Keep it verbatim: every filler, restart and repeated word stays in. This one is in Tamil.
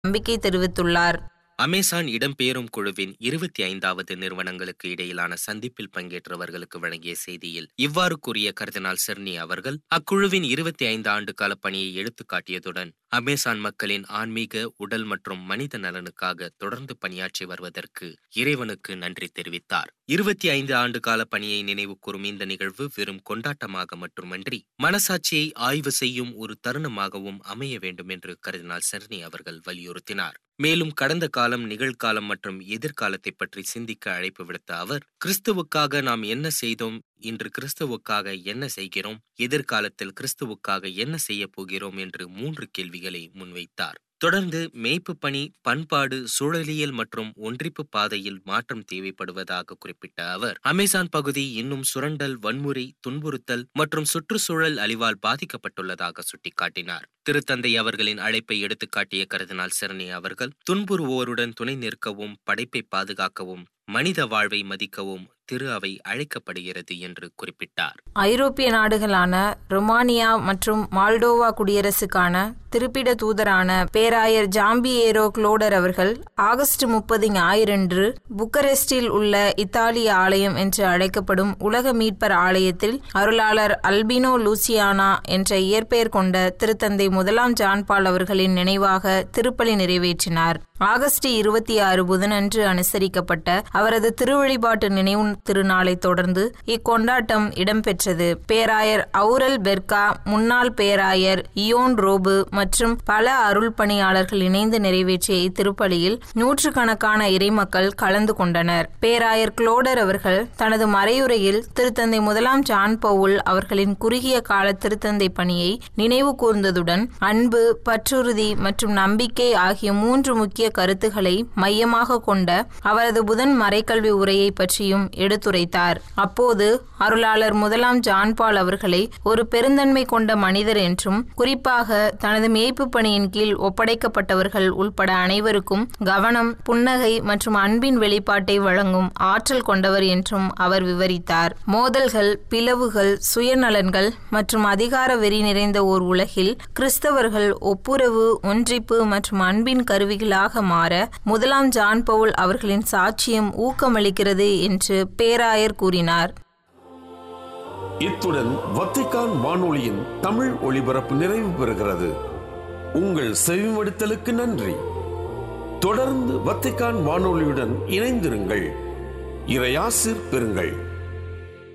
நம்பிக்கை தெரிவித்துள்ளார். அமேசான் இடம்பெயரும் குழுவின் இருபத்தி ஐந்தாவது நிறுவனங்களுக்கு இடையிலான சந்திப்பில் பங்கேற்றவர்களுக்கு வழங்கிய செய்தியில் இவ்வாறு கூறிய கர்தினால் செர்னி அவர்கள், அக்குழுவின் இருபத்தி ஐந்து ஆண்டு கால பணியை எடுத்துக்காட்டியதுடன் அமேசான் மக்களின் ஆன்மீக, உடல் மற்றும் மனித நலனுக்காக தொடர்ந்து பணியாற்றி வருவதற்கு இறைவனுக்கு நன்றி தெரிவித்தார். இருபத்தி ஐந்து ஆண்டு கால பணியை நினைவு கூறும் இந்த நிகழ்வு வெறும் கொண்டாட்டமாக மட்டுமன்றி மனசாட்சியை ஆய்வு செய்யும் ஒரு தருணமாகவும் அமைய வேண்டும் என்று கர்தினால் செர்னி அவர்கள் வலியுறுத்தினார். மேலும் கடந்த காலம், நிகழ்காலம் மற்றும் எதிர்காலத்தை பற்றி சிந்திக்க அழைப்பு விடுத்த அவர், கிறிஸ்துவுக்காக நாம் என்ன செய்தோம், இன்று கிறிஸ்துவுக்காக என்ன செய்கிறோம், எதிர்காலத்தில் கிறிஸ்துவுக்காக என்ன செய்ய போகிறோம் என்று மூன்று கேள்விகளை முன்வைத்தார். தொடர்ந்து மேய்ப்பு பணி, பண்பாடு, சூழலியல் மற்றும் ஒன்றிப்பு பாதையில் மாற்றம் தேவைப்படுவதாக குறிப்பிட்ட அவர், அமேசான் பகுதி இன்னும் சுரண்டல், வன்முறை, துன்புறுத்தல் மற்றும் சுற்றுச்சூழல் அழிவால் பாதிக்கப்பட்டுள்ளதாக சுட்டிக்காட்டினார். திருத்தந்தை அவர்களின் அழைப்பை எடுத்துக்காட்டிய கர்தினால் செர்னி அவர்கள், துன்புறுவோருடன் துணை நிற்கவும், படைப்பை பாதுகாக்கவும், மனித வாழ்வை மதிக்கவும் திரு அவை அழைக்கப்படுகிறது என்று குறிப்பிட்டார். ஐரோப்பிய நாடுகளான ரொமானியா மற்றும் மால்டோவா குடியரசுக்கான திருப்பிட தூதரான பேராயர் ஜாம்பியேரோ குளோடர் அவர்கள் ஆகஸ்ட் முப்பது ஞாயிறன்று புக்கரெஸ்டில் உள்ள இத்தாலிய ஆலயம் என்று அழைக்கப்படும் உலக மீட்பர் ஆலயத்தில் அருளாளர் அல்பினோ லூசியானா என்ற இயற்பெயர் கொண்ட திருத்தந்தை முதலாம் ஜான்பால் அவர்களின் நினைவாக திருப்பலி நிறைவேற்றினார். ஆகஸ்ட் இருபத்தி ஆறு புதனன்று அனுசரிக்கப்பட்ட அவரது திருவழிபாட்டு நினைவு திருநாளை தொடர்ந்து இக்கொண்டாட்டம் இடம்பெற்றது. பேராயர் அவுரல் பெர்கா, முன்னாள் பேராயர் இயோன் ரோபு மற்றும் பல அருள் பணியாளர்கள் இணைந்து நிறைவேற்றிய இத்திருப்பலியில் நூற்றுக்கணக்கான இறைமக்கள் கலந்து கொண்டனர். பேராயர் குளோடர் அவர்கள் தனது மறையுரையில் திருத்தந்தை முதலாம் ஜான் பவுல் அவர்களின் குறுகிய கால திருத்தந்தை பணியை நினைவு கூர்ந்ததுடன் அன்பு, பற்றுறுதி மற்றும் நம்பிக்கை ஆகிய மூன்று முக்கிய கருத்துக்களை மையமாக கொண்ட அவரது புதன் மறைக்கல்வி உரையை பற்றியும் எடுத்துரைத்தார். அப்போது அருளாளர் முதலாம் ஜான்பால் அவர்களை ஒரு பெருந்தன்மை கொண்ட மனிதர் என்றும், குறிப்பாக தனது மேய்ப்பு பணியின் கீழ் ஒப்படைக்கப்பட்டவர்கள் உள்பட அனைவருக்கும் கவனம், புன்னகை மற்றும் அன்பின் வெளிப்பாட்டை வழங்கும் ஆற்றல் கொண்டவர் என்றும் அவர் விவரித்தார். மோதல்கள், பிளவுகள், சுயநலன்கள் மற்றும் அதிகார வெறி நிறைந்த ஓர் உலகில் கிறிஸ்தவர்கள் ஒப்புரவு, ஒன்றிப்பு மற்றும் அன்பின் கருவிகளாக மாற முதலாம் ஜான் பவுல் அவர்களின் சாட்சியம் ஊக்கமளிக்கிறது என்று பேராயர் கூறினார். இத்துடன் வத்திக்கான் வானொலியின் தமிழ் ஒளிபரப்பு நிறைவு பெறுகிறது. உங்கள் செவிமடுத்தலுக்கு நன்றி. தொடர்ந்து வத்திக்கான் வானொலியுடன் இணைந்திருங்கள். இறையாசிர் பெறுங்கள்.